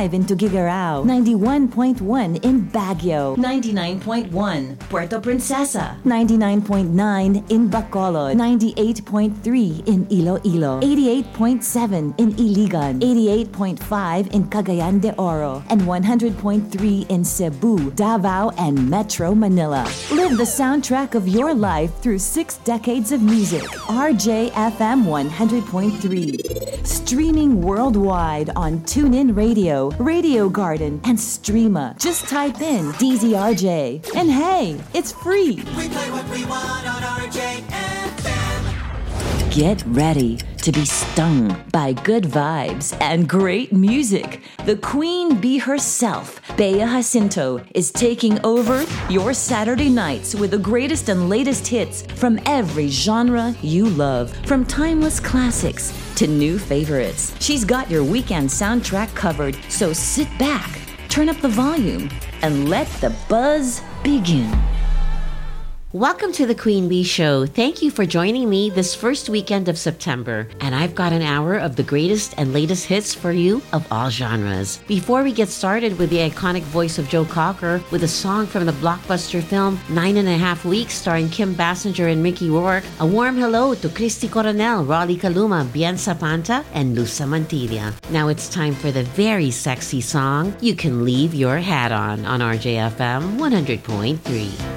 101.5 in Tuguegarao, 91.1 in Baguio, 99.1 Puerto Princesa, 99.9 in Bacolod, 98.3 in Iloilo, 88.7 in Iligan, 88.5 in Cagayan de Oro, and 100.3 in Cebu, Davao, and Metro Manila. Live the soundtrack of your life through 6 decades of music. RJFM 100.3. Streaming worldwide on TuneIn Radio, Radio Garden, and Streama. Just type in DZRJ. And hey, it's free. We play what we want on RJFM. Get ready to be stung by good vibes and great music. The Queen Bee herself, Bea Jacinto, is taking over your Saturday nights with the greatest and latest hits from every genre you love, from timeless classics to new favorites. She's got your weekend soundtrack covered, so sit back, turn up the volume, and let the buzz begin. Welcome to the Queen Bee Show. Thank you for joining me this first weekend of September. And I've got an hour of the greatest and latest hits for you of all genres. Before we get started with the iconic voice of Joe Cocker with a song from the blockbuster film 9.5 Weeks starring Kim Basinger and Mickey Rourke, a warm hello to Christy Coronel, Rolly Caluma, Bien Zapanta, and Luz Mantilla. Now it's time for the very sexy song, You Can Leave Your Hat On RJFM 100.3.